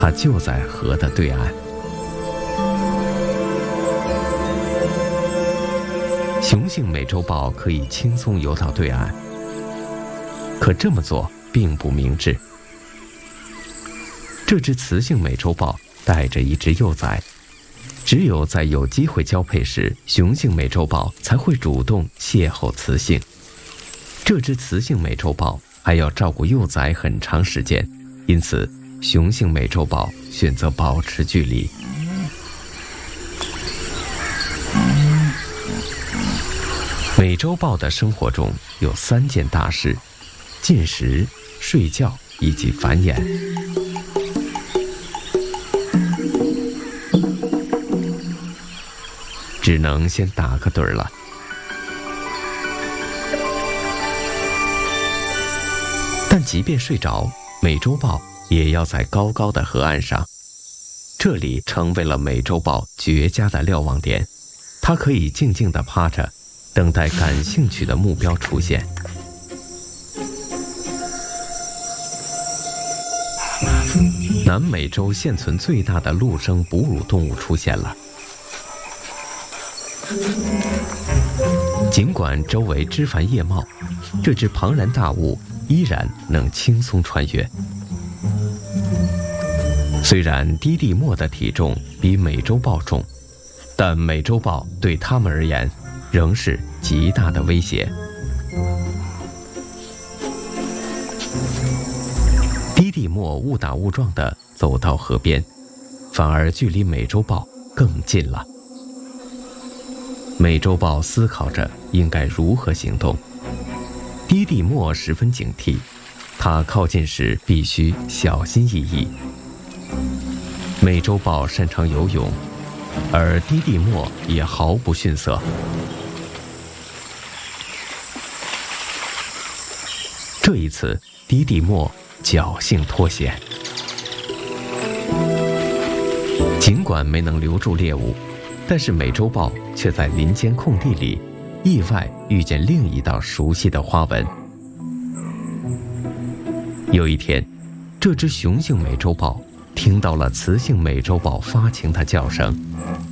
它就在河的对岸。雄性美洲豹可以轻松游到对岸，可这么做并不明智。这只雌性美洲豹带着一只幼崽，只有在有机会交配时，雄性美洲豹才会主动邂逅雌性。这只雌性美洲豹还要照顾幼崽很长时间，因此雄性美洲豹选择保持距离。美洲豹的生活中有3件大事：进食、睡觉以及繁衍。只能先打个盹儿了。但即便睡着，美洲豹也要在高高的河岸上，这里成为了美洲豹绝佳的瞭望点。它可以静静地趴着，等待感兴趣的目标出现。南美洲现存最大的陆生哺乳动物出现了。尽管周围枝繁叶茂，这只庞然大物依然能轻松穿越。虽然低地貘的体重比美洲豹重，但美洲豹对它们而言仍是极大的威胁。低地貘误打误撞地走到河边，反而距离美洲豹更近了。美洲豹思考着应该如何行动，低地貘十分警惕，它靠近时必须小心翼翼。美洲豹擅长游泳，而低地貘也毫不逊色。这一次，低地貘侥幸脱险，尽管没能留住猎物，但是美洲豹却在林间空地里意外遇见另一道熟悉的花纹。有一天，这只雄性美洲豹听到了雌性美洲豹发情的叫声，